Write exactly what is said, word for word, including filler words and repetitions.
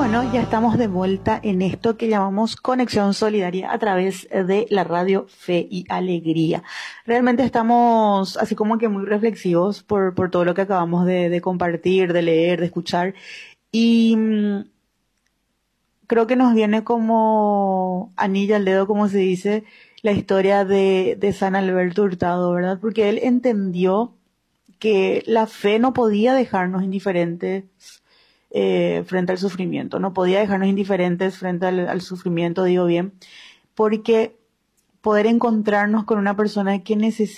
Bueno, ya estamos de vuelta en esto que llamamos Conexión Solidaria a través de la radio Fe y Alegría. Realmente estamos así como que muy reflexivos por, por todo lo que acabamos de, de compartir, de leer, de escuchar. Y mm, creo que nos viene como anilla al dedo, como se dice, la historia de, de San Alberto Hurtado, ¿verdad? Porque él entendió que la fe no podía dejarnos indiferentes eh, frente al sufrimiento, no podía dejarnos indiferentes frente al, al sufrimiento, digo bien, porque poder encontrarnos con una persona que necesita